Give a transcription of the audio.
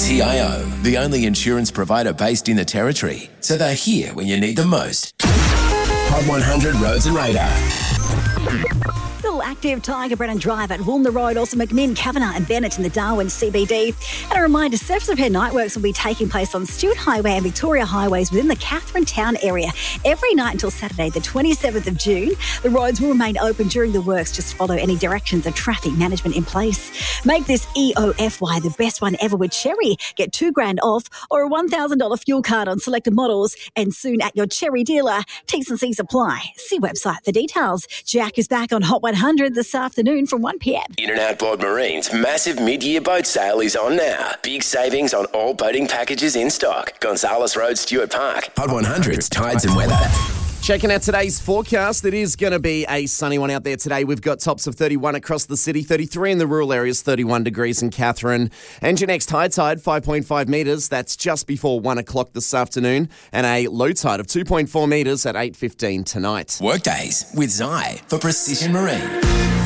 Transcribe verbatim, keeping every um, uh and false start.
T I O, the only insurance provider based in the Territory, so they're here when you need them most. Hot one hundred Roads and Radar. Still active Tiger Brennan Drive at Woolner Road, also McMinn, Kavanagh and Bennett in the Darwin C B D. And a reminder, surface repair night works will be taking place on Stewart Highway and Victoria Highways within the Katherine Town area every night until Saturday the twenty-seventh of June. The roads will remain open during the works. Just follow any directions of traffic management in place. Make this E O F Y the best one ever with Cherry. Get two grand off or a one thousand dollars fuel card on selected models and soon at your Cherry dealer. T's and C's apply. See website for details. Jack is back on Hot one hundred this afternoon from one p.m. In and Outboard Marine's massive mid-year boat sale is on now. Big savings on all boating packages in stock. Gonzales Road, Stuart Park. Hot one hundred's Tides and Weather. Checking out today's forecast, it is going to be a sunny one out there today. We've got tops of thirty-one across the city, thirty-three in the rural areas, thirty-one degrees in Katherine. And your next high tide, five point five metres. That's just before one o'clock this afternoon. And a low tide of two point four metres at eight fifteen tonight. Workdays with Zai for Precision Marine.